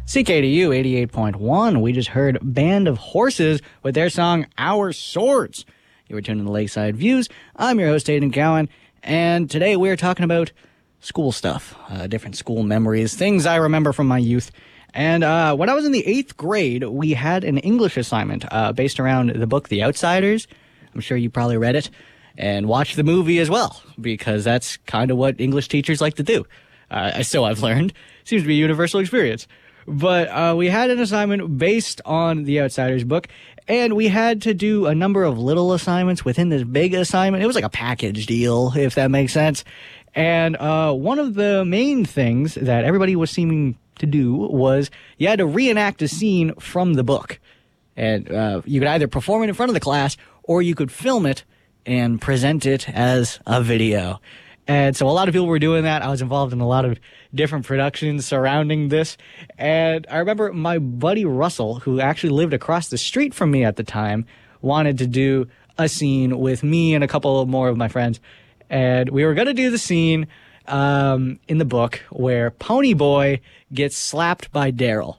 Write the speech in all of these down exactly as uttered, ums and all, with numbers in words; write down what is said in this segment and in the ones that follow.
C K D U eighty-eight point one, we just heard Band of Horses with their song Our Swords. You were tuned to the Lakeside Views. I'm your host, Aidan Cowan, and today we're talking about school stuff, uh, different school memories, things I remember from my youth. And uh, when I was in the eighth grade, we had an English assignment uh, based around the book The Outsiders. I'm sure you probably read it and watched the movie as well, because that's kind of what English teachers like to do. Uh, so I've learned. Seems to be a universal experience. But uh, we had an assignment based on the Outsiders book, and we had to do a number of little assignments within this big assignment. It was like a package deal, if that makes sense. And uh, one of the main things that everybody was seeming to do was you had to reenact a scene from the book. And uh, you could either perform it in front of the class, or you could film it and present it as a video. And so a lot of people were doing that. I was involved in a lot of different productions surrounding this. And I remember my buddy Russell, who actually lived across the street from me at the time, wanted to do a scene with me and a couple more of my friends. And we were going to do the scene um, in the book where Ponyboy gets slapped by Daryl.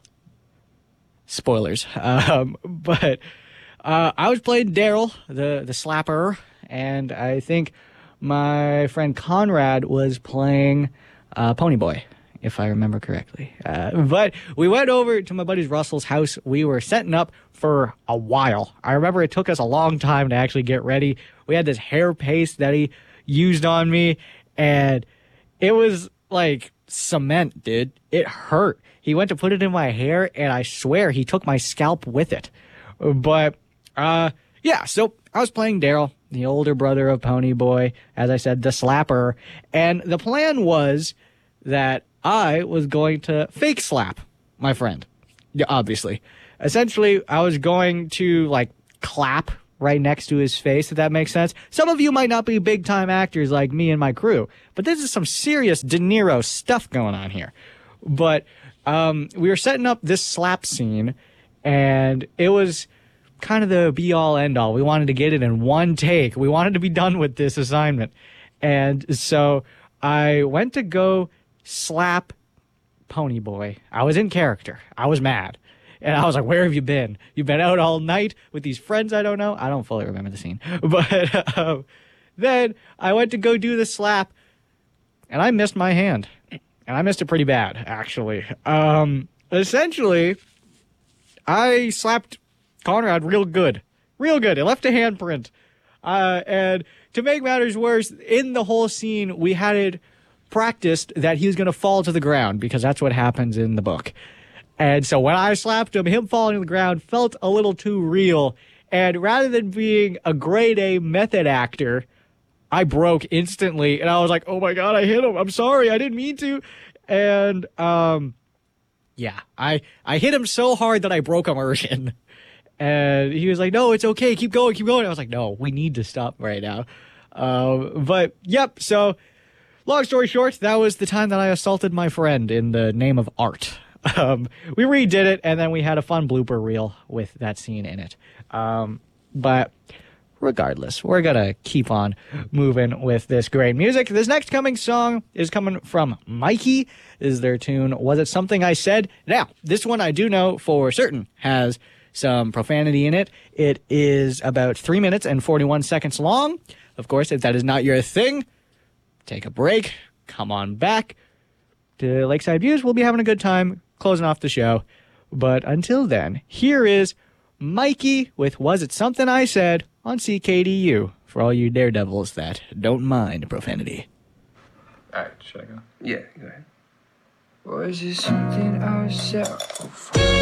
Spoilers. Um, but uh, I was playing Daryl, the, the slapper, and I think my friend Conrad was playing uh, Ponyboy, if I remember correctly. Uh, but we went over to my buddy Russell's house. We were setting up for a while. I remember it took us a long time to actually get ready. We had this hair paste that he used on me, and it was like cement, dude. It hurt. He went to put it in my hair, and I swear he took my scalp with it. But, uh, yeah, so I was playing Daryl, the older brother of Ponyboy, as I said, the slapper. And the plan was that I was going to fake slap my friend, yeah, obviously. Essentially, I was going to, like, clap right next to his face, if that makes sense. Some of you might not be big-time actors like me and my crew, but this is some serious De Niro stuff going on here. But um, we were setting up this slap scene, and it was kind of the be-all, end-all. We wanted to get it in one take. We wanted to be done with this assignment. And so I went to go slap Ponyboy. I was in character. I was mad. And I was like, where have you been? You've been out all night with these friends I don't know? I don't fully remember the scene. But um, then I went to go do the slap, and I missed my hand. And I missed it pretty bad, actually. Um, essentially, I slapped Conrad real good. Real good. It left a handprint. Uh, and to make matters worse, in the whole scene, we had it practiced that he was going to fall to the ground, because that's what happens in the book. And so when I slapped him, him falling to the ground felt a little too real. And rather than being a grade A method actor, I broke instantly. And I was like, oh my God, I hit him. I'm sorry. I didn't mean to. And, um, yeah, I, I hit him so hard that I broke immersion. And he was like, no, it's okay. Keep going, keep going. I was like, no, we need to stop right now. Um, but, yep, so long story short, that was the time that I assaulted my friend in the name of art. Um, we redid it, and then we had a fun blooper reel with that scene in it. Um, but regardless, we're going to keep on moving with this great music. This next coming song is coming from Mikey. This is their tune, Was It Something I Said? Now, this one I do know for certain has some profanity in it. It is about three minutes and forty-one seconds long. Of course, if that is not your thing, take a break, come on back to Lakeside Views. We'll be having a good time closing off the show. But until then, here is Mikey with Was It Something I Said on C K D U for all you daredevils that don't mind profanity. All right, should I go? Yeah, go ahead. Was it something I said?